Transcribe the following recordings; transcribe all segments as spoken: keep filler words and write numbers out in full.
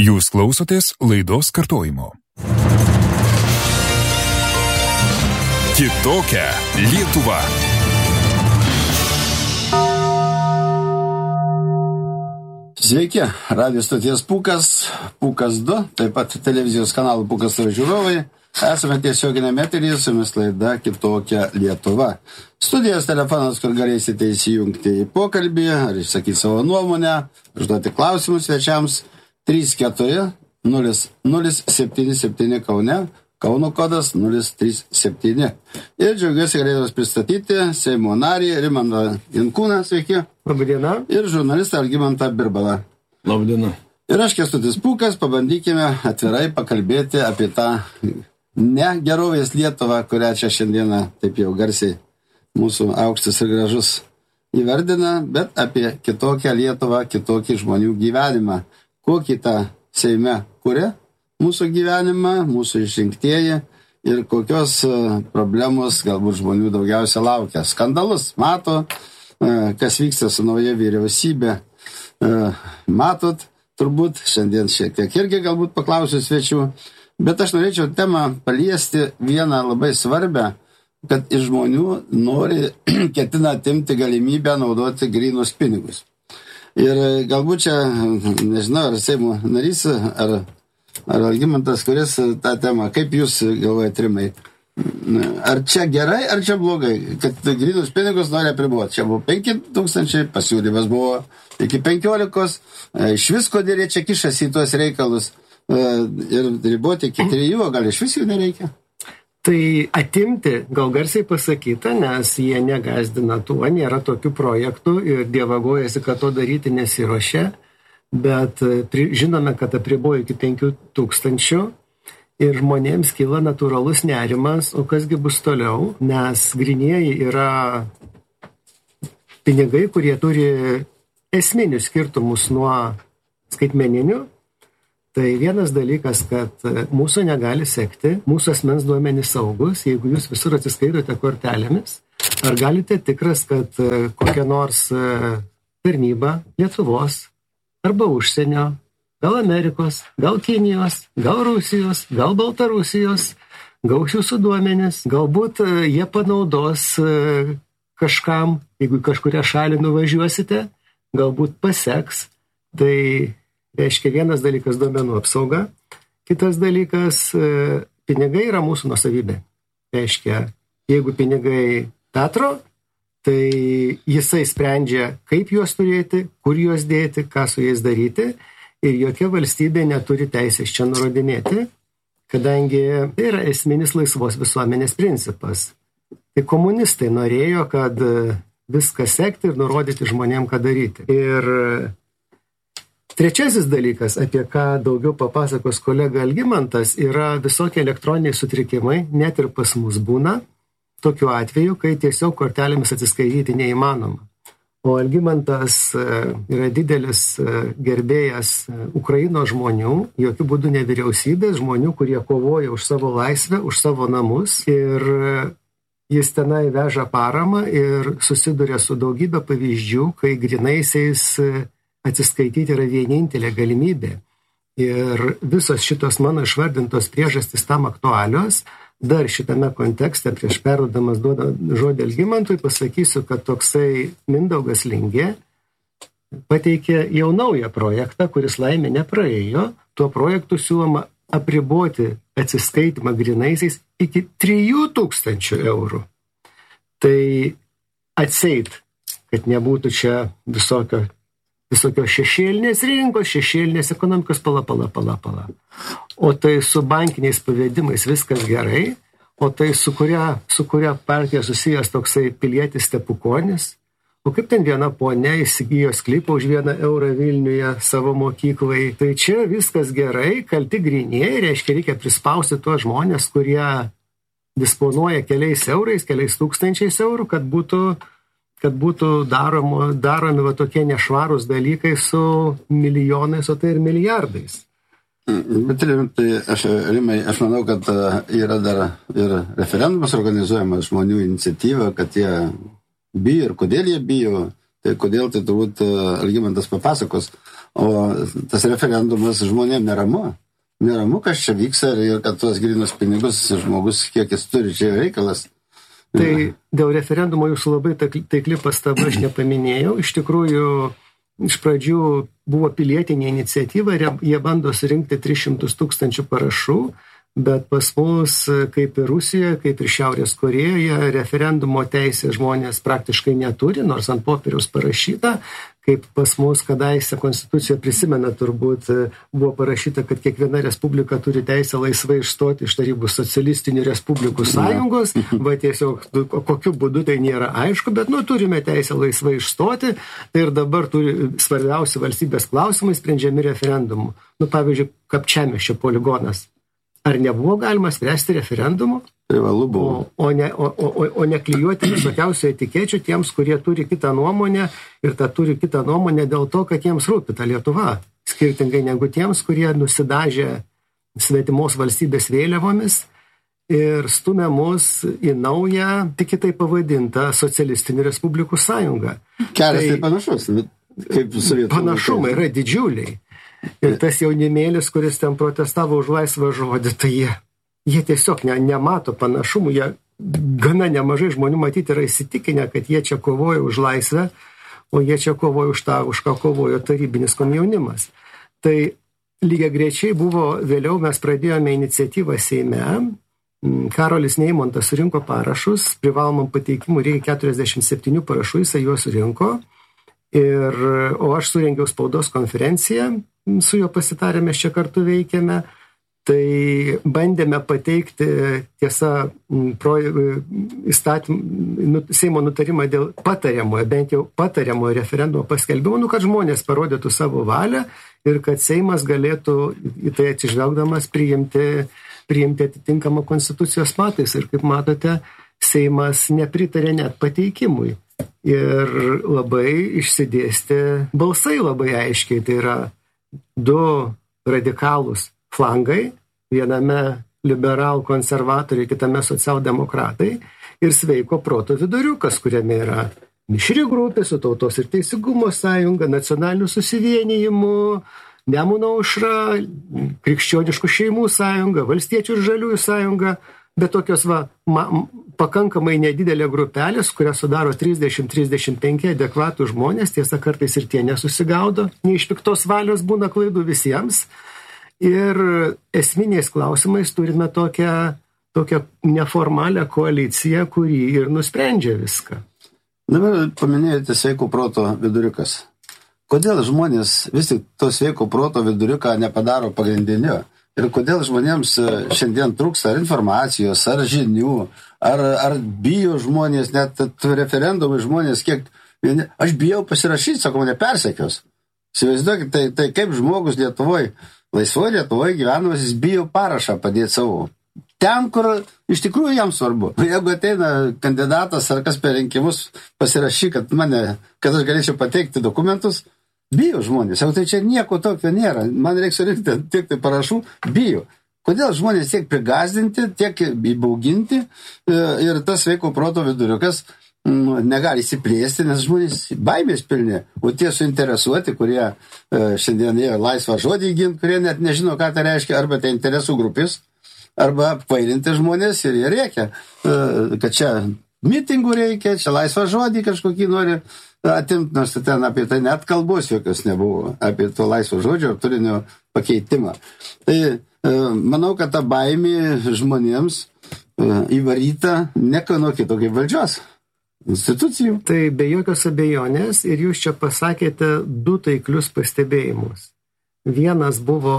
Jūs klausotės laidos kartojimo. Kitokia Lietuva. Sveiki, radio stoties Pūkas, Pūkas du, taip pat televizijos kanalų Pūkas ir žiūrovai. Esame tiesioginėme eteryje, su jumis laida Kitokia Lietuva. Studijos telefonas, kur galėsite įsijungti į pokalbį, ar išsakyti savo nuomonę, užduoti klausimus svečiams trys keturi nulis nulis septyni septyni Kaune, Kauno kodas nulis trys septyni. Ir džiaugiuosi galėdamas pristatyti Seimo narį Rimantą Jankūną, sveiki. Labadiena. Ir žurnalistą Algimantą Birbalą. Labadiena. Ir aš Kęstutis Pūkas, pabandykime atvirai pakalbėti apie tą negerovės Lietuvą, kurią čia šiandieną taip jau garsiai mūsų aukštas ir gražus įvardina, bet apie kitokią Lietuvą, kitokį žmonių gyvenimą. Kokį tą Seime kuria mūsų gyvenimą, mūsų išrinktieji ir kokios problemos galbūt žmonių daugiausia laukia. Skandalus mato, kas vyksta su nauja vyriausybė. Matot, turbūt, šiandien šiek tiek irgi galbūt paklausiu svečių, bet aš norėčiau temą paliesti vieną labai svarbę, kad iš žmonių nori ketina atimti galimybę naudoti grynus pinigus. Ir galbūt čia, nežinau, ar Seimo narys, ar, ar Algimantas, kuris tą temą, kaip jūs galvojate, Rimai, ar čia gerai, ar čia blogai, kad grynus pinigus nori apriboti. Čia buvo penki tūkstančiai, pasiūlymas buvo iki penkiolikos, iš vis kodėl jie čia kišasi į tuos reikalus ir riboti iki trijų, gal iš vis jų nereikia. Tai atimti gal garsiai pasakyta, nes jie negazdina tuo, nėra tokių projektų ir dievagojasi, kad to daryti nesiruošia, bet žinome, kad apribojo iki penkių tūkstančių ir žmonėms kyla natūralus nerimas, o kasgi bus toliau, nes grynieji yra pinigai, kurie turi esminius skirtumus nuo skaitmeninių. Tai vienas dalykas, kad mūsų negali sekti, mūsų asmens duomenys saugus, jeigu jūs visur atsiskaitote kortelėmis, ar galite tikras, kad kokia nors tarnyba Lietuvos arba užsienio, gal Amerikos, gal Kinijos, gal Rusijos, gal Baltarusijos, gaus jūsų duomenys, galbūt jie panaudos kažkam, jeigu kažkuria šalį nuvažiuosite, galbūt paseks, tai reiškia vienas dalykas duomenų apsauga, kitas dalykas pinigai yra mūsų nuosavybė. Reiškia, jeigu pinigai Petro, tai jisai sprendžia, kaip juos turėti, kur juos dėti, ką su jais daryti ir jokia valstybė neturi teisės čia nurodinėti, kadangi tai yra esminis laisvos visuomenės principas. Tai komunistai norėjo, kad viską sekti ir nurodyti žmonėm, ką daryti. Ir trečiasis dalykas, apie ką daugiau papasakos kolega Algimantas, yra visokie elektroniniai sutrikimai, net ir pas mus būna, tokiu atveju, kai tiesiog kortelėmis atsiskaityti neįmanoma. O Algimantas yra didelis gerbėjas Ukrainos žmonių, jokių būdų ne vyriausybės, žmonių, kurie kovoja už savo laisvę, už savo namus ir jis tenai veža paramą ir susiduria su daugybė pavyzdžių, kai grynaisiais atsiskaityti yra vienintelė galimybė. Ir visos šitos mano išvardintos priežastys tam aktualios. Dar šitame kontekste, prieš perduodamas žodį Algimantui, pasakysiu, kad toksai Mindaugas Lingė pateikė jau naują projektą, kuris laimė nepraėjo. Tuo projektu siūloma apriboti atsiskaitimą grynaisiais iki trijų tūkstančių eurų. Tai atseit, kad nebūtų čia visokio visokios šešėlinės rinkos, šešėlinės ekonomikos, pala, pala, pala, pala. O tai su bankiniais pavedimais viskas gerai, o tai su kuria, su kuria partija susijęs toksai pilietis Stepukonis. O kaip ten viena ponia įsigijo sklypą už vieną eurą Vilniuje savo mokyklai. Tai čia viskas gerai, kalti grynieji, reiškia reikia prispausti tuos žmonės, kurie disponuoja keliais eurais, keliais tūkstančiais eurų, kad būtų kad būtų daromo, daromi va tokie nešvarūs dalykai su milijonais, o tai ir milijardais. Bet tai aš, Rimai, aš manau, kad yra dar ir referendumas organizuojamas žmonių iniciatyva, kad jie bijo ir kodėl jie bijo, tai kodėl tai turbūt Algimantas papasakos. O tas referendumas žmonėm neramu. Neramu, kas čia vyksta ir kad tuos grinus pinigus žmogus kiek jis turi, čia reikalas. Tai dėl referendumo jūsų labai taikli pastaba aš nepaminėjau. Iš tikrųjų, iš pradžių buvo pilietinė iniciatyva ir jie bando surinkti tris šimtus tūkstančių parašų, bet pas mus, kaip ir Rusijoje, kaip ir Šiaurės Korėjoje, referendumo teisė žmonės praktiškai neturi, nors ant popieriaus parašyta, kaip pas mus kadaise konstitucija prisimena, turbūt buvo parašyta, kad kiekviena respublika turi teisę laisvai išstoti iš Tarybų socialistinių respublikų sąjungos, va tiesiog kokiu būdu tai nėra aišku, bet nu turime teisę laisvai išstoti, tai ir dabar turi svarbiausi valstybės klausimai sprendžiami referendumu. Nu, pavyzdžiui, Kapčiamiesčio poligonas. Ar nebuvo galima spręsti referendumu? Privalu buvo. O, o, ne, o, o, o neklijuoti visokiausių etikečių tiems, kurie turi kitą nuomonę ir tą turi kitą nuomonę dėl to, kad jiems rūpi ta Lietuva. Skirtingai negu tiems, kurie nusidažė svetimos valstybės vėliavomis ir stumia mus į naują, tik kitaip pavadintą socialistinių respublikų sąjungą. Kelias tai, tai panašus, kaip Sovietų. Panašumai yra didžiuliai. Ir tas jaunimėlis, kuris ten protestavo už laisvą žodį, tai jie, jie tiesiog ne, nemato panašumų. Jie gana nemažai žmonių matyti yra įsitikinę, kad jie čia kovojo už laisvę, o jie čia kovojo už tą, už ką kovojo tarybinis komjaunimas. Tai lygiai greičiai buvo, vėliau mes pradėjome iniciatyvą Seime, Karolis Neimontas surinko parašus, privalomam pateikimui reikia keturiasdešimt septynių parašų, jisai juos surinko, ir, o aš surengiau spaudos konferenciją, su juo pasitarėme, čia kartu veikėme, tai bandėme pateikti tiesa pro, įstatym, Seimo nutarimą dėl patariamojo, bent jau patariamojo referendumo paskelbimo, nu, kad žmonės parodytų savo valią ir kad Seimas galėtų į tai atsižvelgdamas priimti, priimti atitinkamą konstitucijos pataisą. Ir kaip matote, Seimas nepritarė net pateikimui. Ir labai išsidėstė balsai labai aiškiai, tai yra du radikalūs flangai, viename liberal konservatoriai, kitame socialdemokratai ir sveiko proto viduriukas, kuriame yra mišri grupė su Tautos ir Teisingumo sąjunga, nacionalinių susivienijimų, Nemuno aušra, Krikščioniškų šeimų sąjunga, Valstiečių ir Žaliųjų sąjunga, bet tokios va, ma, pakankamai nedidelė grupelės, kurią sudaro trisdešimt trisdešimt penki adekvatų žmonės, tiesa kartais ir tie nesusigaudo, nei iš piktos valios būna klaidų visiems. Ir esminiais klausimais turime tokią, tokią neformalią koaliciją, kuri ir nusprendžia viską. Dabar paminėjote sveiko proto viduriukas. Kodėl žmonės vis tik to sveiko proto viduriuką nepadaro pagrindiniu? Ir kodėl žmonėms šiandien trūksta ar informacijos, ar žinių, ar, ar bijo žmonės, net referendumai žmonės, kiek... Vieni, aš bijau pasirašyti, sakau, nepersekios. Įsivaizduokit, tai, tai kaip žmogus Lietuvoje, laisvoje Lietuvoje gyvenamas, jis bijo parašą padėti savo. Ten, kur iš tikrųjų jam svarbu. Jeigu ateina kandidatas ar kas per rinkimus pasirašy, kad, mane, kad aš galėčiau pateikti dokumentus, bijo žmonės. Jau tai čia nieko tokio nėra. Man reikia surinkti tiek tai parašų, bijo. Kodėl žmonės tiek prigazdinti, tiek įbauginti ir tas sveiko proto viduriukas negali įsiplėsti, nes žmonės baimės pilni. O tie suinteresuoti, kurie šiandien jie laisvą žodį gint, kurie net nežino, ką tai reiškia, arba tai interesų grupės, arba apvairinti žmonės ir jie reikia, kad čia mitingų reikia, čia laisvą žodį kažkokį nori atimti, nors ten apie tai net kalbos jokios nebuvo, apie to laisvo žodžio ir turinio pakeitimą. Tai manau, kad ta baimė žmonėms įvaryta ne ką nuo kito kaip valdžios institucijų. Tai be jokios abejonės ir jūs čia pasakėte du taiklius pastebėjimus. Vienas buvo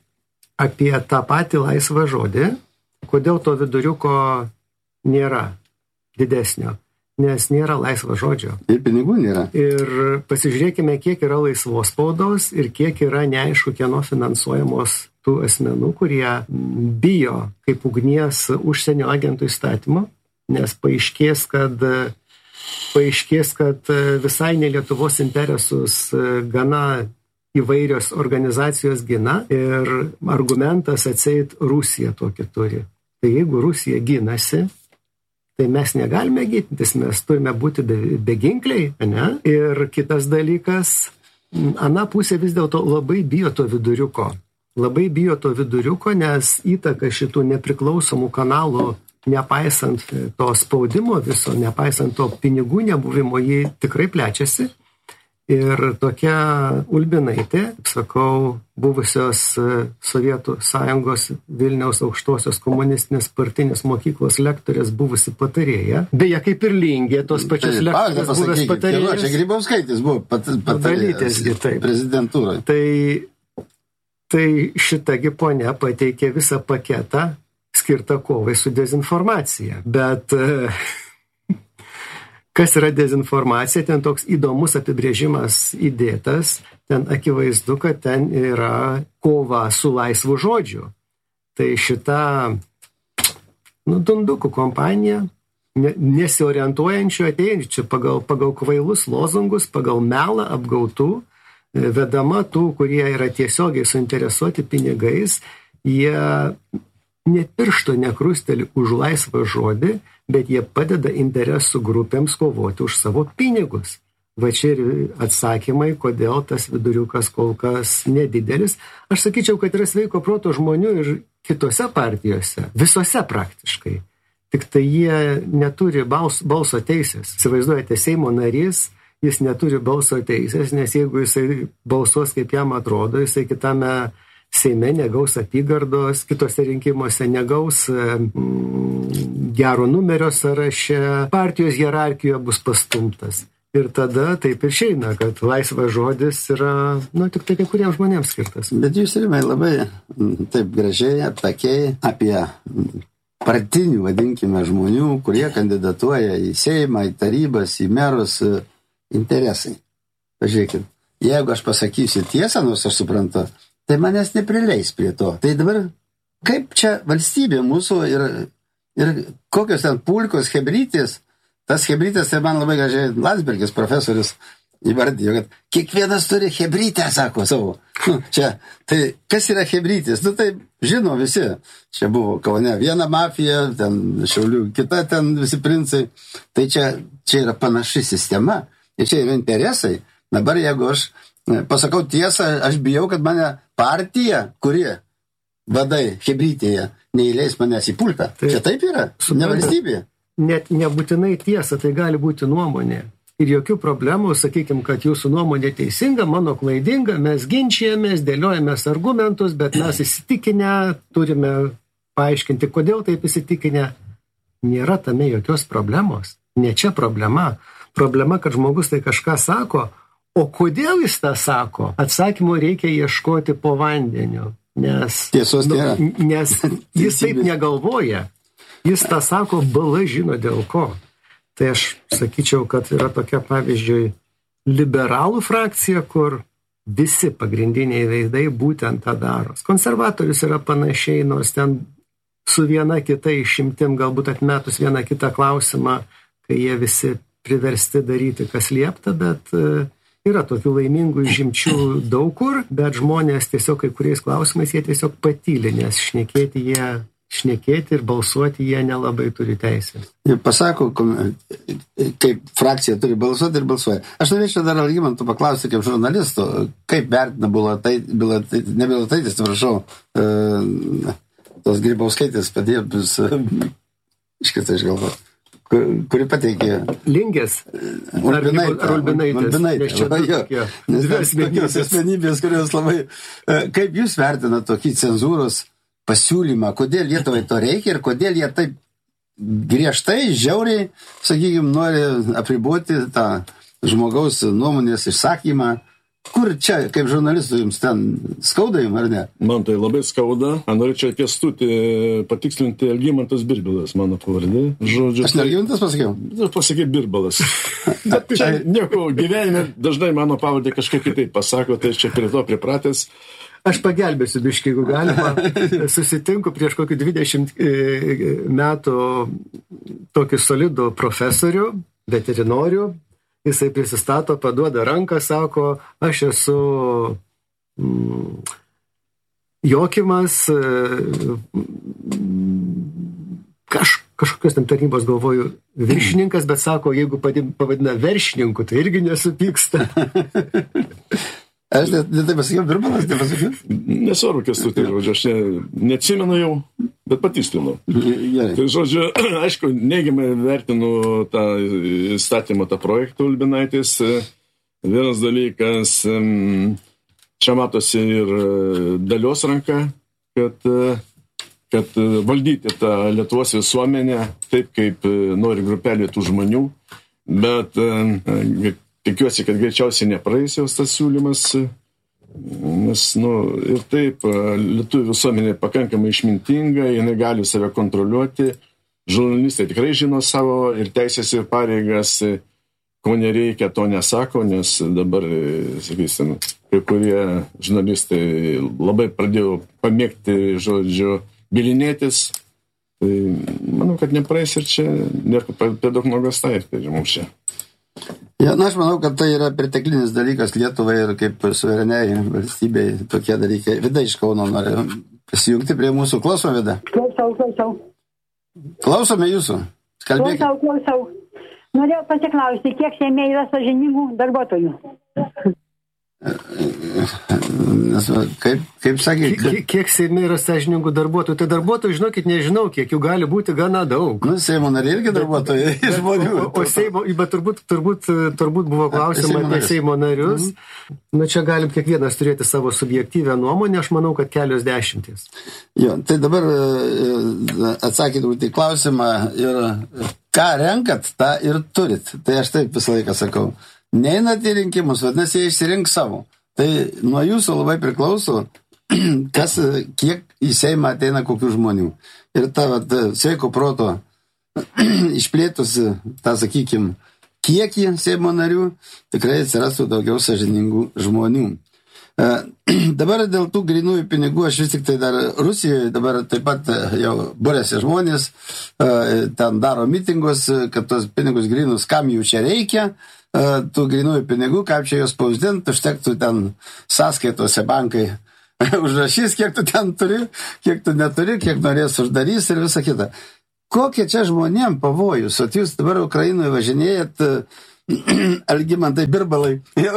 apie tą patį laisvą žodį, kodėl to viduriuko nėra didesnio. Nes nėra laisvo žodžio. Ir pinigų nėra. Ir pasižiūrėkime, kiek yra laisvos spaudos ir kiek yra neaišku, kieno finansuojamos tų asmenų, kurie bijo kaip ugnies užsienio agentų įstatymo, nes paaiškės, kad, paaiškės, kad visai ne Lietuvos interesus gana įvairios organizacijos gina ir argumentas atseit Rusija tokį turi. Tai jeigu Rusija ginasi, tai mes negalime gintis, mes turime būti beginkliai, ne? Ir kitas dalykas, ana pusė vis dėlto labai bijo to viduriuko. Labai bijo to viduriuko, nes įtaka šitų nepriklausomų kanalų, nepaisant to spaudimo viso, nepaisant to pinigų nebuvimo, jį tikrai plečiasi. Ir tokia Ulbinaitė, sakau, buvusios Sovietų Sąjungos Vilniaus aukštosios komunistinės partinės mokyklos lektorės buvusi patarėja. Beje, kaip ir Lingė, tos pačios tai, lektorės buvęs patarėjas. Čia Grybauskaitis buvo pat, patarėjas prezidentūroje. Tai, tai šitagi ponia pateikė visą paketą skirtą kovai su dezinformacija. Bet kas yra dezinformacija, ten toks įdomus apibrėžimas įdėtas, ten akivaizdu, kad ten yra kova su laisvu žodžiu. Tai šita nu, dundukų kompanija, nesiorientuojančių ateinčių pagal, pagal kvailus lozungus, pagal melą apgautų, vedama tų, kurie yra tiesiogiai suinteresuoti pinigais, jie ne piršto nekrusteli už laisvą žodį, bet jie padeda interesų grupėms kovoti už savo pinigus. Va čia ir atsakymai, kodėl tas viduriukas kol kas nedidelis. Aš sakyčiau, kad yra sveiko proto žmonių ir kitose partijose, visose praktiškai. Tik tai jie neturi balso, balso teisės. Įsivaizduojate, Seimo narys, jis neturi balso teisės, nes jeigu jisai balsuos kaip jam atrodo, jisai kitame Seime negaus apygardos, kitose rinkimuose negaus mm, gero numerio sąraše, partijos hierarchijoje bus pastumtas. Ir tada taip ir išeina, kad laisvas žodis yra, nu, tik tai kai kuriems žmonėms skirtas. Bet jūs Rimai labai taip gražiai, aptakiai apie partinių, vadinkime, žmonių, kurie kandidatuoja į Seimą, į tarybas, į merus interesai. Pažiūrėkit, jeigu aš pasakysiu tiesą, nors aš suprantu, tai manęs neprileis prie to. Tai dabar, kaip čia valstybė mūsų ir, ir kokios ten pulkos, hebrytės, tas hebrytės, tai man labai gražiai Landsbergis profesorius įvardijo, kad kiekvienas turi hebrytę, sako savo. Nu, čia, tai kas yra hebrytės? Nu, tai žino visi. Čia buvo Kaune viena mafija, ten Šiaulių kita, ten visi princai. Tai čia, čia yra panaši sistema. Ir čia yra interesai. Dabar jeigu aš pasakau tiesą, aš bijau, kad mane partija, kuri vadai hebrytėje, neįleis manęs į pulką. Tai, čia taip yra, ne valstybė. Net nebūtinai tiesa, tai gali būti nuomonė. Ir jokių problemų, sakykime, kad jūsų nuomonė teisinga, mano klaidinga, mes ginčijamės, dėliojamės argumentus, bet mes įsitikinę, turime paaiškinti, kodėl taip įsitikinę. Nėra tame jokios problemos. Ne čia problema. Problema, kad žmogus tai kažką sako, o kodėl jis tą sako? Atsakymų reikia ieškoti po vandeniu, nes, tiesos nu, nėra. Nes jis taip negalvoja. Jis tą sako, bala žino dėl ko. Tai aš sakyčiau, kad yra tokia, pavyzdžiui, liberalų frakcija, kur visi pagrindiniai veidai būtent tą daro. Konservatorius yra panašiai, nors ten su viena kita išimtim, galbūt atmetus vieną kitą klausimą, kai jie visi priversti daryti, kas liepta, bet yra tokių laimingų žimčių daug kur, bet žmonės tiesiog kai kuriais klausimais jie tiesiog patyli, nes šnekėti jie, šnekėti ir balsuoti jie nelabai turi teisės. Ir pasako, kaip frakcija turi balsuoti ir balsuoja. Aš norėčiau dar Algimantų paklausti kaip žurnalisto, kaip vertina Bilotaitės, ne Bilotaitis, prašau, e, tos Grybauskaitės padėjus, iškirta iš galvos. Kuri pateikė Lingės Ulbinaitė. Ulbinaitės. Nes tokios asmenybės, kurios labai... Kaip jūs vertinate tokį cenzūros pasiūlymą, kodėl Lietuvai to reikia ir kodėl jie taip griežtai, žiauriai, sakykime, nori apriboti tą žmogaus nuomonės išsakymą? Kur čia, kaip žurnalistų, jums ten skauda jums, ar ne? Man tai labai skauda. Norėčiau Kęstutį patikslinti, Algimantas Birbilas, mano pavardė. Žodžiu, aš ne Algimantas pasakiau? Pasakė Birbalas. Bet čia nieko gyvenime, dažnai mano pavardė kažkaip kitaip pasako, tai čia prie to pripratęs. Aš pagelbėsiu biškį, jeigu galima. Susitinku prieš kokį dvidešimt metų tokį solidų profesorių, veterinorių. Jisai prisistato, paduoda ranką, sako, aš esu mm, Jokimas, kaž, kažkokios tam tarnybos, galvoju, viršininkas, bet sako, jeigu pavadina viršininku, tai irgi nesupyksta. Aš net, net taip pasakiau, Birmanas, taip pasakiau. Nesvarbu, kas tu tai, žodžiu, aš ne, neatsimenu jau, bet patikslinu. Gerai. Tai, žodžiu, aišku, neigiamai vertinu tą įstatymą, tą projektą Ulbinaitės. Vienas dalykas, čia matosi ir Dalios ranka, kad, kad valdyti tą Lietuvos visuomenę taip, kaip nori grupelė tų žmonių, bet tikiuosi, kad greičiausiai nepraeis jos tas siūlymas, nes, nu, ir taip, lietuvių visuomenė pakankamai išmintinga, jinai gali save kontroliuoti, žurnalistai tikrai žino savo ir teisės ir pareigas, ko nereikia, to nesako, nes dabar, sakysim, kai kurie žurnalistai labai pradėjo pamėgti, žodžiu, bilinėtis, tai manau, kad nepraeis ir čia nieko per daug nuogąstavimų mums čia. Ja, na, aš manau, kad tai yra perteklinis dalykas Lietuvai ir kaip suvereniai valstybei tokie dalykai. Vida iš Kauno nori prisijungti prie mūsų. Klausom, Vida. Klausau, klausau. Klausome jūsų. Kalbėkite. Klausau, klausau. Norėjau pasiklausti, kiek Seime yra sąžiningų darbuotojų? Kaip, kaip sakė? Kiek, kiek Seime yra sąžiningų darbuotojų? Tai darbuotojų, žinokit, nežinau, kiek jų gali būti gana daug. Nu, Seimo nariai irgi darbuotojai. Bet, bet, o, o Seimo, bet turbūt, turbūt, turbūt buvo klausima apie Seimo narius. Mhm. Na, čia galim kiekvienas turėti savo subjektyvę nuomonę, aš manau, kad kelios dešimties. Jo, tai dabar atsakyti į klausimą ir ką renkat, tą ir turit. Tai aš taip visą laiką sakau. Neinat į rinkimus, vadinasi, jie išsirink savo. Tai nuo jūsų labai priklauso, kas, kiek į Seimą ateina kokių žmonių. Ir ta, vat, sveiko proto išplėtusi, tą, sakykim, kiekį Seimo narių, tikrai atsirastų daugiau sąžiningų žmonių. Dabar dėl tų grinųjų pinigų, aš vis tik tai dar Rusijoje, dabar taip pat jau būrėsi žmonės, ten daro mitingus, kad tos pinigus grinus, kam jų čia reikia, tų grinųjų pinigų, kaip čia jos spausdinti, užtektų ten sąskaitose bankai užrašys, kiek tu ten turi, kiek tu neturi, kiek norės uždarys ir visa kita. Kokie čia žmonėm pavojus? O jūs dabar Ukrainoje važinėjat, Algimantai Birbalai.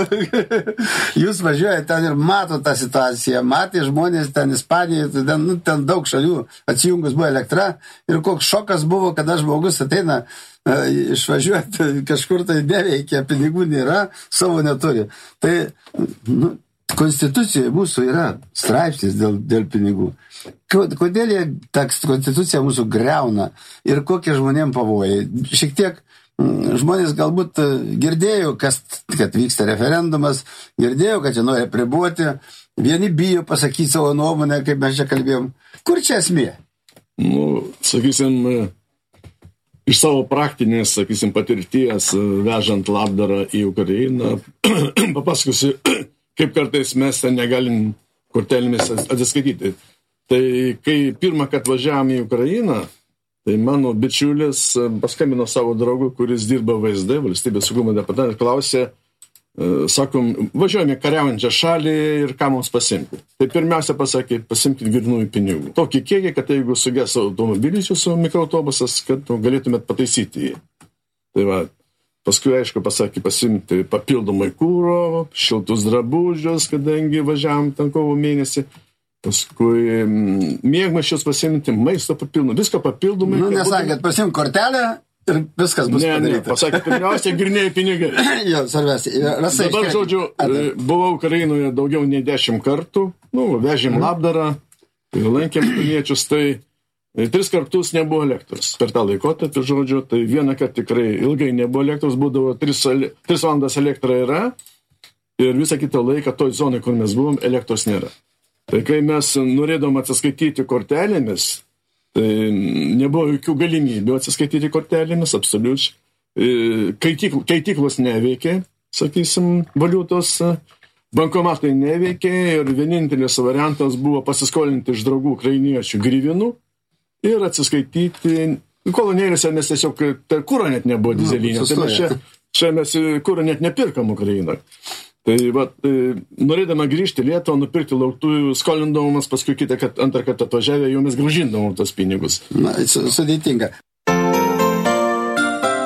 Jūs važiuojate ten ir mato tą situaciją, matė žmonės ten Ispanijoje, ten, nu, ten daug šalių atsijungus buvo elektra ir koks šokas buvo, kada žmogus ateina išvažiuoti kažkur tai neveikia, pinigų nėra, savo neturi. Tai, nu, Konstitucijoje mūsų yra straipsnis dėl, dėl pinigų. Kodėl jie ta konstitucija mūsų greuna ir kokie žmonėm pavojai? Šiek tiek žmonės galbūt girdėjo, kas, kad vyksta referendumas, girdėjo, kad jie nori apriboti, vieni bijo pasakyti savo nuomonę, kaip mes čia kalbėjom. Kur čia esmė? Nu, sakysim, iš savo praktinės, sakysim, patirties, vežant labdarą į Ukrainą, papasakosiu, kaip kartais mes ten negalim kortelėmis atsiskaityti. Tai kai pirmą kartą važiavom į Ukrainą, tai mano bičiulis paskambino savo draugų, kuris dirba V S D, valstybės saugumo departamente, klausė, sakom, važiuojame kariaujančią šalį ir ką mums pasimti. Tai pirmiausia pasakė, pasimkit grynųjų pinigų. Tokį kiekį, kad jeigu suges automobilis jūsų mikroautobusas, kad galėtumėt pataisyti jį. Tai va, paskui, aišku, pasakė pasimti papildomai kūro, šiltus drabužius, kadangi važiavom ten kovo mėnesį. Paskui miegmaišius pasimti, maisto papildomai, viską papildomai. Nu, nesakėt, pasim kortelę ir viskas bus ne, padaryta. Ne, pasakė, pirmiausia, grynėjai pinigai. Jo, svarbiausia. Dabar, žodžiu, buvau Ukrainoje daugiau nei dešimt kartų, nu, vežėm labdarą, lankėm piliečius, tai tris kartus nebuvo elektros. Per tą laikotarpį, žodžiu, tai vieną kartą tikrai ilgai nebuvo elektros, būdavo tris valandas elektra yra ir visą kitą laiką toj zonai, kur mes buvom, elektros nėra. Tai kai mes norėdom atsiskaityti kortelėmis, tai nebuvo jokių galimybių atsiskaityti kortelėmis, absoliučiai. Keitiklos neveikė, sakysim, valiutos, bankomatai neveikė ir vienintelis variantas buvo pasiskolinti iš draugų ukrainiečių gryvinų ir atsiskaityti. Kolonėlėse mes tiesiog kūro net nebuvo dyzelinio, tai mes čia, čia mes kūro net nepirkam Ukrainą. Tai va, norėdama grįžti į Lietuvą, nupirkti lauktųjų, skolindamas, paskui kitą, kad antrą kartą atvažiavę, jau mes grąžindavom tos pinigus. Na, sudėtinga.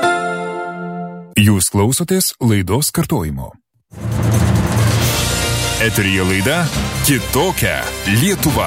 Jūs klausotės laidos kartojimo. Eteryje laida Kitokia Lietuva.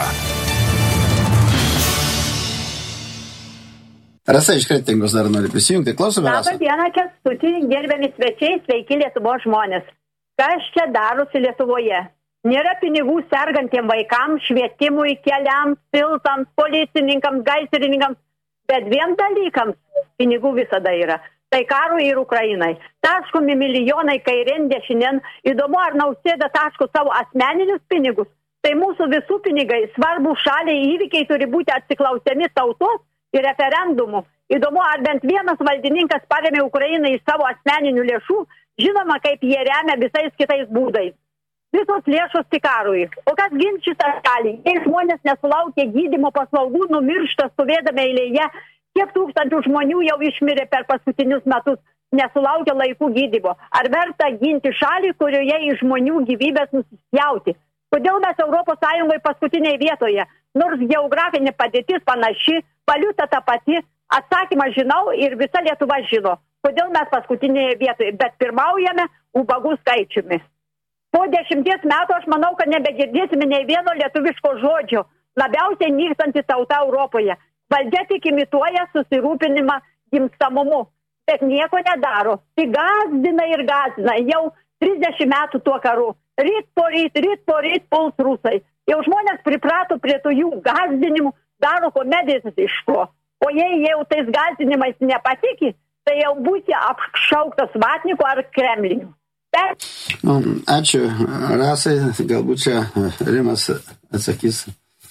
Rasa iš Kretingos dar nori prisijungti. Klausome, Rasa. Labą dieną, Kęstutį, gerbiami svečiai, sveiki Lietuvos žmonės. Kas čia darosi Lietuvoje? Nėra pinigų sergantiem vaikams, švietimui, keliams, tiltams, policininkams, gaisrininkams, bet vien dalykams pinigų visada yra. Tai karui ir Ukrainai. Taškomi milijonai kairien dešinien. Įdomu, ar Nausėda taško savo asmeninius pinigus. Tai mūsų visų pinigai, svarbų šaliai įvykiai turi būti atsiklausiami tautos ir referendumų. Įdomu, ar bent vienas valdininkas paremė Ukrainą iš savo asmeninių lėšų. Žinoma, kaip jie remia visais kitais būdais. Visos lėšos tik karui. O kas gins šitą šalį? Jei žmonės nesulaukia gydymo paslaugų, numiršta stovėdami eilėje. Kiek tūkstančių žmonių jau išmirė per paskutinius metus, nesulaukia laikų gydymo. Ar verta ginti šalį, kurioje iš žmonių gyvybės nusispjauti? Kodėl mes Europos Sąjungoje paskutiniai vietoje? Nors geografinė padėtis panaši, valiuta ta pati, atsakymą žinau ir visa Lietuva žino. Kodėl mes paskutinėje vietoje, bet pirmaujame ubagų skaičiumi. Po dešimties metų aš manau, kad nebegirdėsime nei vieno lietuviško žodžio, labiausiai nykstanti tauta Europoje. Valdžia tik imituoja susirūpinimą gimstamumu, bet nieko nedaro. Tik gazdina ir gazdina. Jau trisdešimt metų tuo karu. Ryt po ryt, ryt po ryt puls rusai. Jau žmonės priprato prie tų jų gazdinimų, daro komedijas iš to. O jei jau tais gazdinimais nepatiki, tai jau būsi apšauktas vatniku ar Kremliniu. Bet... Ačiū, Rasai. Galbūt čia Rimas atsakys.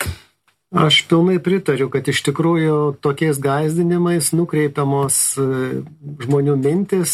Aš pilnai pritariu, kad iš tikrųjų tokiais gąsdinimais nukreipiamos žmonių mintis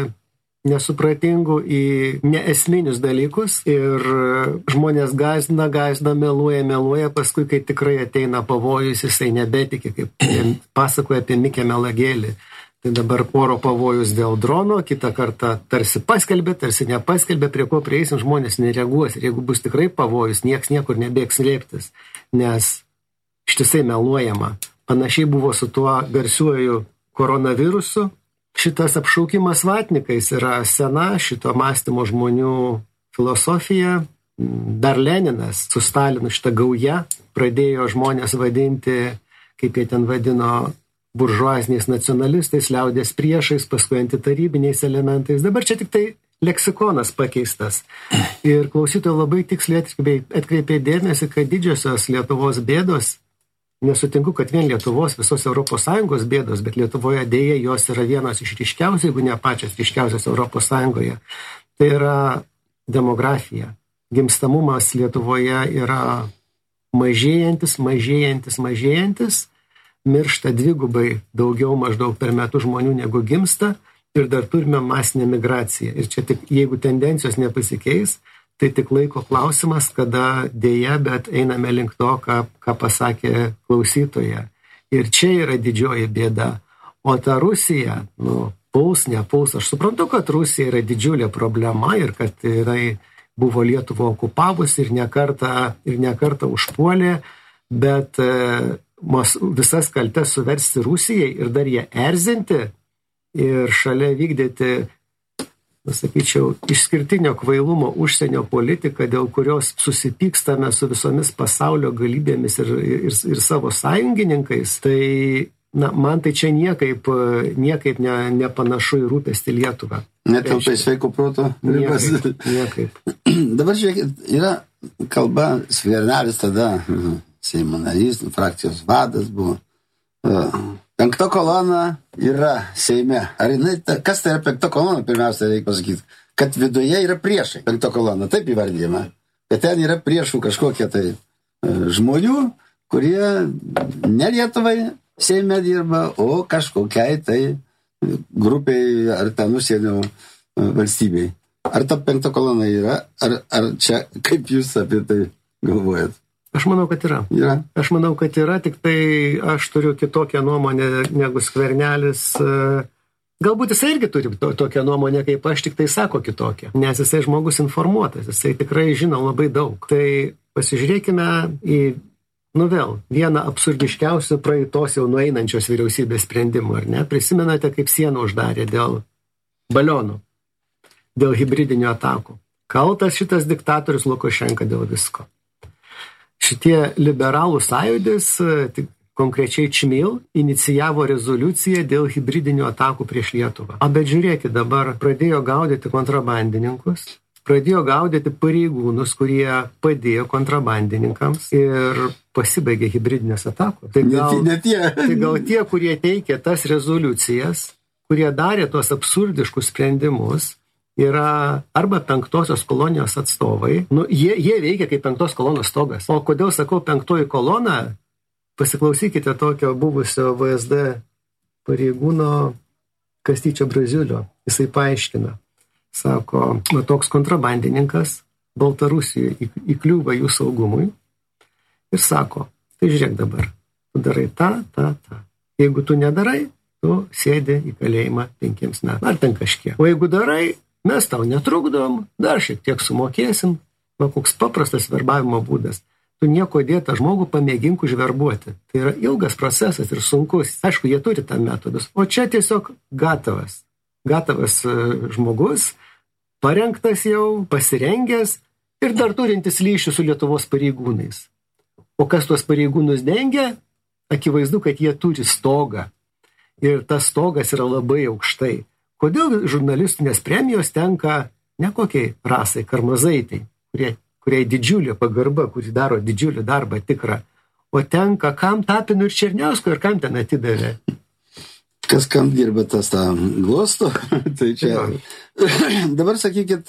nesupratingų į neesminius dalykus ir žmonės gąsdina, gąsdina, meluoja, meluoja, paskui, kai tikrai ateina pavojus, jisai nebetiki, kaip pasakoja apie Mikę Melagėlį. Tai dabar oro pavojus dėl drono, kitą kartą tarsi paskelbė, tarsi nepaskelbė, prie ko prieisim, žmonės nereaguos. Ir jeigu bus tikrai pavojus, nieks niekur nebėgs slėptis, nes ištisai meluojama. Panašiai buvo su tuo garsiuoju koronavirusu. Šitas apšaukimas vatnikais yra sena šito mąstymo žmonių filosofija. Dar Leninas su Stalinu šitą gaują pradėjo žmonės vadinti, kaip jie ten vadino, buržuaziniais nacionalistais, liaudės priešais, paskui antitarybiniais elementais. Dabar čia tik tai leksikonas pakeistas. Ir klausytojai labai tiksliai atkreipė dėmesį, kad didžiosios Lietuvos bėdos, nesutinku, kad vien Lietuvos, visos Europos Sąjungos bėdos, bet Lietuvoje dėja jos yra vienos iš ryškiausių, jeigu ne pačios ryškiausios Europos Sąjungoje. Tai yra demografija. Gimstamumas Lietuvoje yra mažėjantis, mažėjantis, mažėjantis. Miršta dvigubai daugiau maždaug per metus žmonių negu gimsta ir dar turime masinę migraciją. Ir čia tik, jeigu tendencijos nepasikeis, tai tik laiko klausimas, kada dėja, bet einame link to, ką, ką pasakė klausytoja. Ir čia yra didžioji bėda. O ta Rusija, nu, puls, nepuls. Aš suprantu, kad Rusija yra didžiulė problema ir kad jinai buvo Lietuvą okupavusi ir nekartą, ir nekartą užpuolė, bet e, visas kaltes suversti Rusijai ir dar ją erzinti ir šalia vykdyti, sakyčiau, išskirtinio kvailumo užsienio politiką, dėl kurios susipykstame su visomis pasaulio galybėmis ir, ir, ir savo sąjungininkais, tai na, man tai čia niekaip, niekaip ne, nepanašu į rūpestį Lietuvą. Netelpa į sveiko proto ribas. Niekaip, niekaip. Dabar žiūrėkit, yra kalba, Skvernelis tada, Seimo narys, frakcijos vadas buvo. Penkta kolona yra Seime. Ar jinai, kas tai yra penkta kolona, pirmiausia, reikia pasakyti, kad viduje yra priešai. Penkta kolona, taip įvardyjama. Bet ten yra priešų kažkokie tai žmonių, kurie ne Lietuvai Seime dirba, o kažkokiai tai grupiai ar ten užsienio valstybei. Ar ta penkta kolona yra, ar, ar čia, kaip jūs apie tai galvojat? Aš manau, kad yra. yra. Aš manau, kad yra, tik tai aš turiu kitokią nuomonę negu Skvernelis. Galbūt jisai irgi turi to, tokią nuomonę, kaip aš, tik tai sako kitokią. Nes jisai žmogus informuotas, jisai tikrai žino labai daug. Tai pasižiūrėkime į, nu vėl, vieną absurdiškiausių praeitos jau nueinančios vyriausybės sprendimų, ar ne? Prisimenate, kaip sieną uždarė dėl balionų, dėl hibridinių atakų. Kaltas šitas diktatorius Lukašenka dėl visko. Šitie liberalų sąjūdis, konkrečiai Čmil, inicijavo rezoliuciją dėl hibridinių atakų prieš Lietuvą. A, bet žiūrėkit, dabar pradėjo gaudyti kontrabandininkus, pradėjo gaudyti pareigūnus, kurie padėjo kontrabandininkams ir pasibaigė hibridinės atakos. Tai gal, ne tie. tai gal tie, kurie teikė tas rezoliucijas, kurie darė tuos absurdiškus sprendimus, yra arba penktosios kolonijos atstovai. Nu, jie, jie veikia kaip penktos kolonos stogas. O kodėl sakau penktoji kolona? Pasiklausykite tokio buvusio V S D pareigūno Kastyčio Braziulio. Jisai paaiškina. Sako, nu, toks kontrabandininkas Baltarusijoje įkliūva jų saugumui ir sako, tai žiūrėk dabar, tu darai tą, tą, tą. Jeigu tu nedarai, tu sėdi į kalėjimą penkiems metams. Ar ten kažkiek. O jeigu darai, mes tau netrukdom, dar šiek tiek sumokėsim. Va, koks paprastas verbavimo būdas. Tu nieko dėtą žmogų pamėgink užverbuoti. Tai yra ilgas procesas ir sunkus. Aišku, jie turi tą metodus. O čia tiesiog gatavas. Gatavas žmogus, parengtas jau, pasirengęs ir dar turintis ryšių su Lietuvos pareigūnais. O kas tuos pareigūnus dengia? Akivaizdu, kad jie turi stogą. Ir tas stogas yra labai aukštai. Kodėl žurnalistinės premijos tenka ne kokiai rasai, Karmazaitai, kurie, kurie didžiulė pagarba, kuri daro didžiulį darbą tikrą, o tenka kam Tapinui ir Černiauskui ir kam ten atidavė? Kas kam dirba, tas tą glosto. Tai čia. Dabar sakykit,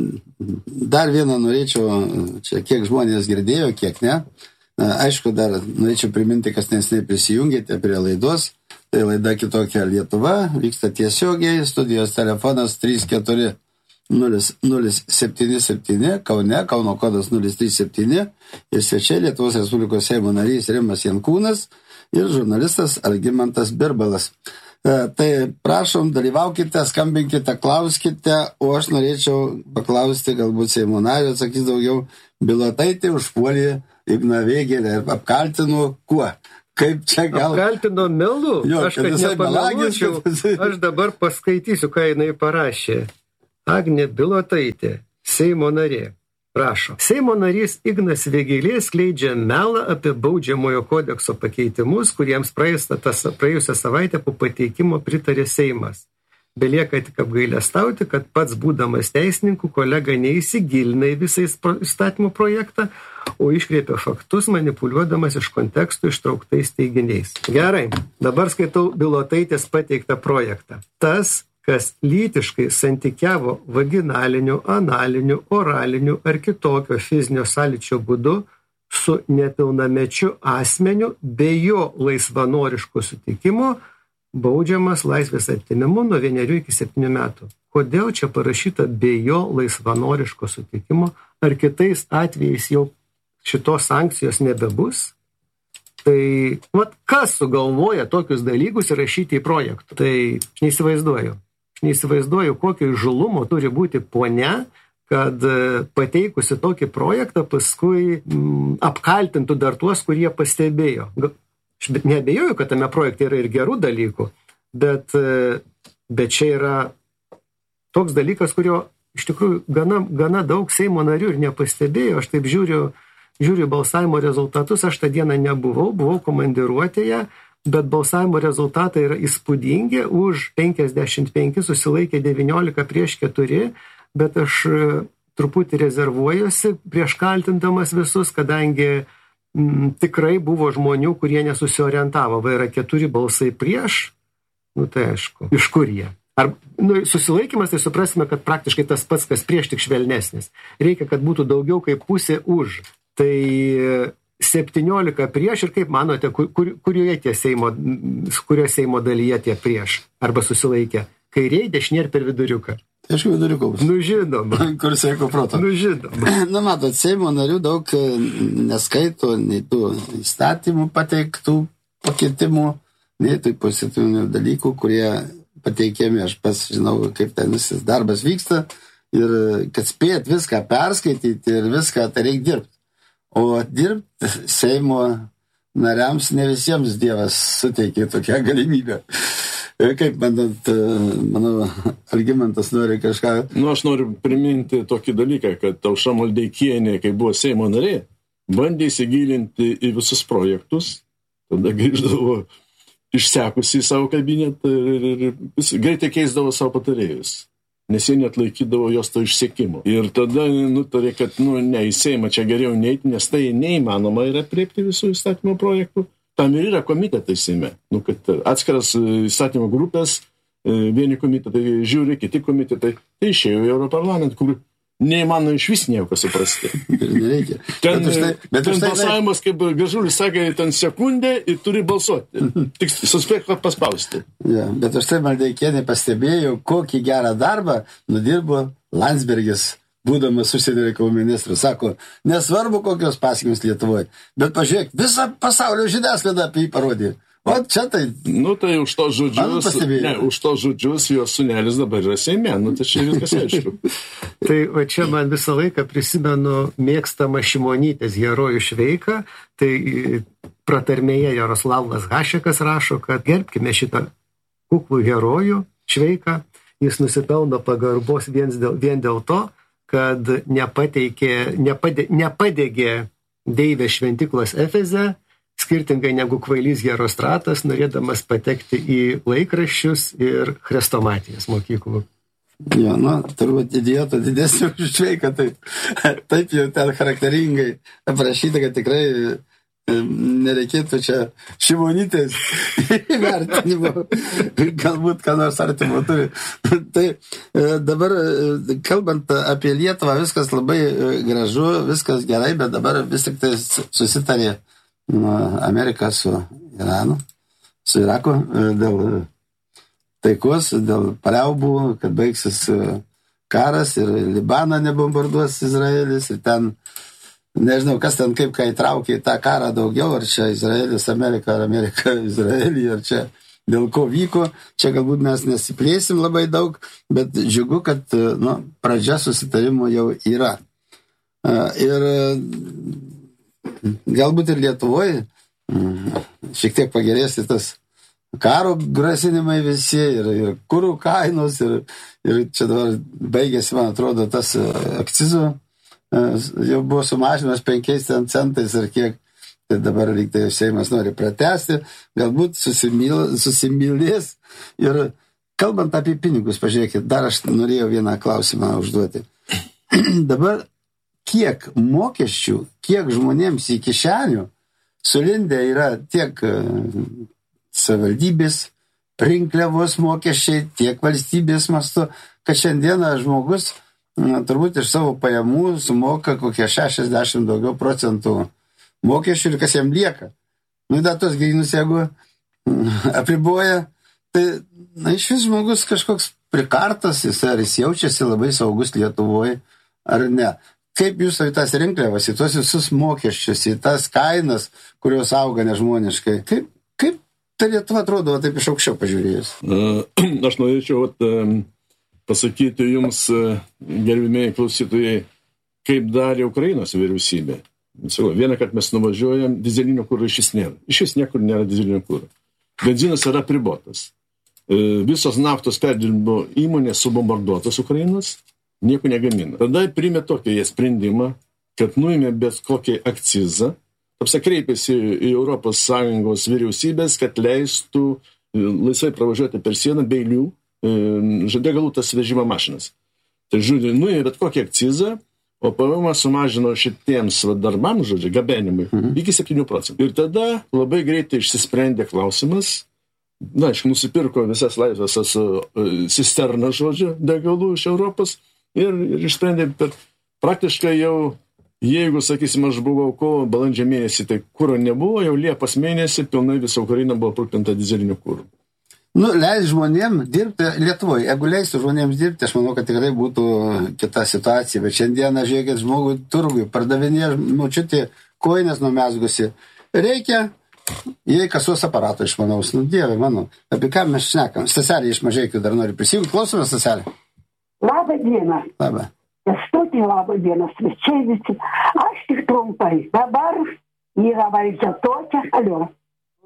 dar vieną norėčiau, čia kiek žmonės girdėjo, kiek ne. Aišku, dar norėčiau priminti, kas nesnei prisijungėte prie laidos. Tai laida Kitokia Lietuva, vyksta tiesiogiai, studijos telefonas trys keturi nulis nulis septyni septyni, Kaune, Kauno kodas nulis trys septyni, ir svečiai Lietuvos Respublikos Seimo narys Rimas Jankūnas ir žurnalistas Algimantas Birbalas. E, tai prašom, dalyvaukite, skambinkite, klauskite, o aš norėčiau paklausti, galbūt Seimo nario atsakys daugiau, Bilotaitė užpuolė Igną Vėgėlę ir apkaltino kuo? Kaip čia gal... Apkaltino melu? Jo, aš kad nepameluočiau, aš dabar paskaitysiu, ką jinai parašė. Agnė Bilotaitė, Seimo narė, rašo. Seimo narys Ignas Vėgėlė skleidžia melą apie baudžiamojo kodekso pakeitimus, kuriems praėjusią savaitę po pateikimo pritarė Seimas. Belieka tik apgailestauti, kad pats būdamas teisininku kolega neįsigilina į visą įstatymo projektą, o iškreipia faktus, manipuliuodamas iš kontekstų ištrauktais teiginiais. Gerai, dabar skaitau Bilotaitės pateiktą projektą. Tas, kas lytiškai santykiavo vaginaliniu, analiniu, oraliniu ar kitokio fizinio sąlyčio būdu su nepilnamečiu asmeniu be jo laisvanoriško sutikimo, baudžiamas laisvės atėmimu nuo vienerių iki septynių metų. Kodėl čia parašyta be jo laisvanoriško sutikimo? Ar kitais atvejais jau šitos sankcijos nebebus? Tai, vat, kas sugalvoja tokius dalykus įrašyti į projektų? Tai aš neįsivaizduoju. Aš neįsivaizduoju, kokio žulumo turi būti ponia, kad pateikusi tokį projektą paskui m, apkaltintų dar tuos, kurie pastebėjo. Aš neabejoju, kad tame projekte yra ir gerų dalykų, bet, bet čia yra toks dalykas, kurio iš tikrųjų gana, gana daug Seimo narių ir nepastebėjo. Aš taip žiūriu, žiūriu balsavimo rezultatus, aš tą dieną nebuvau, buvau komandiruotėje, bet balsavimo rezultatai yra įspūdingi, už penkiasdešimt penki susilaikė devyniolika prieš keturi, bet aš truputį rezervuojuosi prieš kaltindamas visus, kadangi m, tikrai buvo žmonių, kurie nesusiorientavo, va yra keturi balsai prieš, nu tai aišku, iš kur jie? Ar nu, susilaikymas, tai suprasime, kad praktiškai tas pats, kas prieš, tik švelnesnis. Reikia, kad būtų daugiau kaip pusė už. Tai septyniolika prieš ir kaip manote, kur, kur, kurioje tie Seimo, kurioje Seimo dalyje tie prieš arba susilaikė? Kairiai, dešinė ir per viduriuką. Aišku, viduriukas. Nu žinoma. Kur sveiko proto. Nu žinoma. Na, matot, Seimo narių daug neskaito nei tų įstatymų pateiktų pakeitimų, nei tų pozityvinių dalykų, kurie pateikiami. Aš pas žinau, kaip ten visas darbas vyksta ir kad spėt viską perskaityti ir viską, tai reikia dirbti. O dirbti Seimo nariams ne visiems Dievas suteikė tokią galimybę. Kaip, bandant, manau, Algimantas nori kažką... Nu, aš noriu priminti tokį dalyką, kad Aušra Maldeikienė, kai buvo Seimo narė, bandė įsigilinti į visus projektus, tada grįždavo išsekusi į savo kabinetą ir, ir, ir greitai keisdavo savo patarėjus, nes jie net laikydavo jos to išsiekimo. Ir tada nutarė, kad nu, ne, į Seimą čia geriau neiti, nes tai neįmanoma yra apriepti visų įstatymo projektų. Tam ir yra komitetai Seime. Nu, kad atskiras įstatymo grupės, vieni komitetai žiūri, kiti komitetai, tai išėjo į Europarlamentą, kur neįmanoma iš vis nieko suprasti. Nereikia. Ten, bet štai, bet ten štai, balsavimas, kaip Gražulis sakė, ten sekundę ir turi balsuoti. Tik suspėk paspausti. Ja, bet už tai Maldeikienė pastebėjo, kokį gerą darbą nudirbo Landsbergis, būdamas užsienio reikalų ministras. Sako, nesvarbu kokios pasekmės Lietuvoje, bet pažiūrėk, visą pasaulio žiniasklaidą apie jį parodė. O čia tai... Nu tai už to žodžius, ne, už to žodžius jos sūnelis dabar yra Seime, nu tai čia viskas aišku. Tai o čia man visą laiką prisimenu mėgstamą Šimonytės herojų Šveiką, tai pratarmėje Jaroslavas Hašekas rašo, kad gerbkime šitą kuklų herojų Šveiką, jis nusipelno pagarbos vien dėl, vien dėl to, kad nepateikė, nepade, nepadegė deivės šventiklos Efeze, skirtingai negu kvailys Herostratas, norėdamas patekti į laikraščius ir chrestomatijos mokyklų. Jo, nu, turbūt idioto didesnio už Šveiką, taip, taip jau ten charakteringai aprašyta, kad tikrai nereikėtų čia Šimonytės įvertinimo, galbūt ką nors artimo turi. Tai dabar, kalbant apie Lietuvą, viskas labai gražu, viskas gerai, bet dabar vis tik tai susitarė Amerika su Iranu, su Iraku dėl taikos, dėl paliaubų, kad baigsis karas ir Libaną nebombarduos Izraelis ir ten nežinau, kas ten kaip, kai traukė į tą karą daugiau, ar čia Izraelis, Amerika, ar Amerika, Izraelį, ar čia dėl ko vyko. Čia galbūt mes nesiplėsim labai daug, bet džiugu, kad nu, pradžia susitarimo jau yra. Ir galbūt ir Lietuvoje šiek tiek pagerės tas karo grasinimai visi, ir, ir kurų kainos, ir, ir čia dabar baigėsi, man atrodo, tas akcizų jau buvo sumažinamas penkiais centais ar kiek, tai dabar lygtai Seimas nori pratęsti, galbūt susimyl, susimylės. Ir kalbant apie pinigus, pažiūrėkit, dar aš norėjau vieną klausimą užduoti. Dabar kiek mokesčių, kiek žmonėms į kišenių sulindę yra tiek savivaldybės, rinkliavos mokesčiai, tiek valstybės mastu, kad šiandieną žmogus na, turbūt iš savo pajamų sumoka kokie šešiasdešimt daugiau procentų mokesčių ir kas jam lieka. Nu, dar tos grynus, jeigu apriboja, tai na, iš vis žmogus kažkoks prikartas, jis ar jis jaučiasi labai saugus Lietuvoje, ar ne. Kaip jūs į tas rinkliavas, į tos visus mokesčius, į tas kainas, kurios auga nežmoniškai, kaip, kaip ta Lietuva atrodo, taip iš aukščiau pažiūrėjus? Aš norėčiau vat, pasakyti jums, gerbimieji klausytojai, kaip darė Ukrainos vyriausybė. Vieną kartą mes nuvažiuojam, dizelinio kuro iš vis nėra. Iš vis niekur nėra dizelinio kuro. Benzinas yra pribotas. Visos naftos perdirbimo įmonės subombarduotos Ukrainos, nieko negamina. Tada priėmė tokį jie sprendimą, kad nuėmė bet kokį akcizą, apsikreipėsi į Europos Sąjungos vyriausybės, kad leistų laisvai pravažiuoti per sieną be eilių degalų tas vežimo mašinas. Tai žodžiu, nuėmė bet kokį akcizą, o P V M sumažino šitiems darbams, žodžiu, gabenimui, mhm. iki septynių procentų. Ir tada labai greitai išsisprendė klausimas, na, aišku, nusipirko visas laisvas cisternas, žodžiu, degalų iš Europos ir, ir išsprendė, bet praktiškai jau, jeigu, sakysim, aš buvau kovo, balandžio mėnesį, tai kuro nebuvo, jau Liepos mėnesį pilnai visa Ukraina buvo aprūpinta dizeliniu kuru. Nu, leis žmonėm dirbti Lietuvoje. Jeigu leistų žmonėms dirbti, aš manau, kad tikrai būtų kita situacija. Bet šiandieną, žiūrėkit, žmogui turgui pardavinė močiutė koinės numezgusi. Reikia, jei kasos aparato išmanaus. Nu, Dieve mano, apie ką mes šnekam? Staselė iš Mažeikių dar nori prisijungti. Klausome, Staselė. Labą dieną. Labą. Kęstuti, labą dieną, svečiai visi. Aš tik trumpai. Dabar yra valdžia tokia. Alio.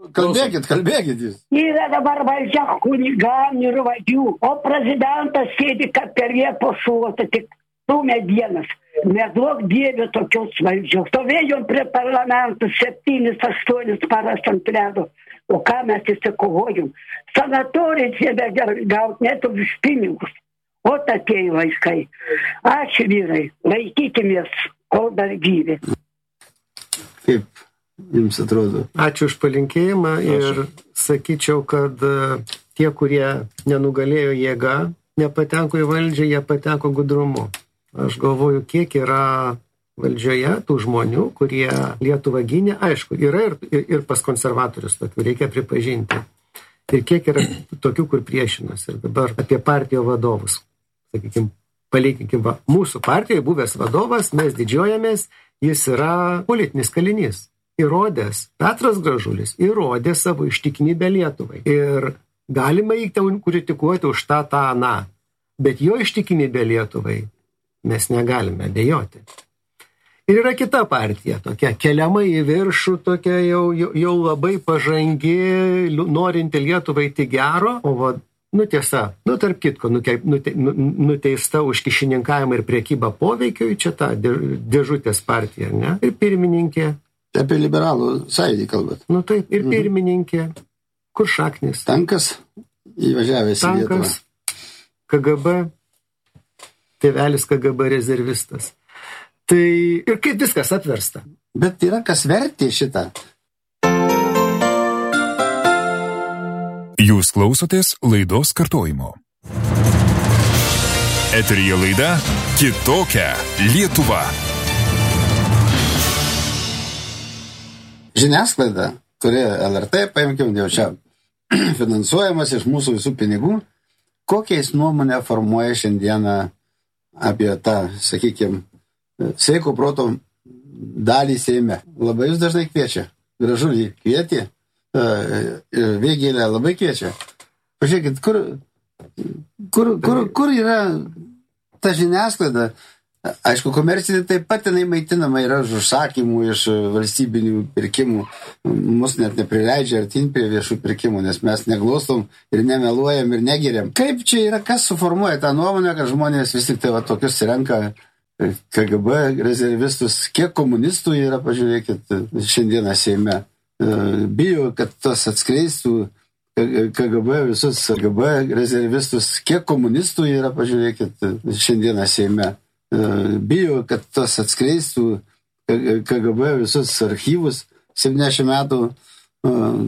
Kalbėkit, kalbėkit jūs. Yra dabar valdžia chuliganų ir vagių, o prezidentas sėdi kaip per viepo šuotą, tik tų medienas. Neduok dievė tokios valdžios. Stovėjom prie parlamentų septynis, aštuonis paras ant ledo. O ką mes įsikovojom? Sanatorijas jėme gauti net už pinigus. O tokie vaikai. Ačiū vyrai, laikykimės, kol dar gyvi. Kaip jums atrodo? Ačiū už palinkėjimą ir sakyčiau, kad tie, kurie nenugalėjo jėga, nepatenko į valdžią, jie pateko gudrumu. Aš galvoju, kiek yra valdžioje tų žmonių, kurie Lietuvą gynė. Aišku, yra ir, ir, ir pas konservatorius tokių, reikia pripažinti. Ir kiek yra tokių, kur priešinas. Ir dabar apie partijų vadovus. Sakykime, palyginkim, va, mūsų partijoje buvęs vadovas, mes didžiuojamės, jis yra politinis kalinys. Įrodęs, Petras Gražulis įrodė savo ištikimybę Lietuvai. Ir galima jį kritikuoti už tą, tą, aną. Bet jo ištikimybę Lietuvai mes negalime abejoti. Ir yra kita partija, tokia keliama į viršų, tokia jau, jau, jau labai pažangi, norinti Lietuvai tik gero, o va, nu tiesa, nu tarp kitko, nute, nute, nuteista už kišininkavimą ir priekybą poveikiui, čia ta dėžutės partija, ne? Ir pirmininkė. Apie liberalų sąjūdį kalbat. Nu taip, ir pirmininkė. Kur šaknis? Tankas įvažiavęs į Lietuvą. Tankas, K G B, tėvelis K G B rezervistas. Tai ir kaip viskas apversta. Bet yra kas vertė šitą. Jūs klausotės laidos kartojimo. Eteryje laida Kitokia Lietuva. Žiniasklaida, kuri L R T, paimkim, jau čia finansuojamas iš mūsų visų pinigų, kokiais nuomonę formuoja šiandieną apie tą, sakykime, sveiko proto dalį Seime. Labai jūs dažnai kviečia. Gražulį kvietė, Vėgėlę labai kviečia. Pažiūrėkit, kur, kur, kur, kur yra ta žiniasklaida? Aišku, komercinė taip pat jinai maitinama yra iš užsakymų, iš valstybinių pirkimų. Mus net neprileidžia artin prie viešų pirkimų, nes mes neglostom ir nemeluojam ir negiriam. Kaip čia yra, kas suformuoja tą nuomonę, kad žmonės vis tik tai va tokius renka K G B rezervistus? Kiek komunistų yra, pažiūrėkit, šiandieną Seime. Bijo, kad tos atskleistų K G B visus K G B rezervistus. Kiek komunistų yra, pažiūrėkit, šiandieną Seime. Bijo, kad tos atskleistų K G B visus archyvus septyniasdešimt metų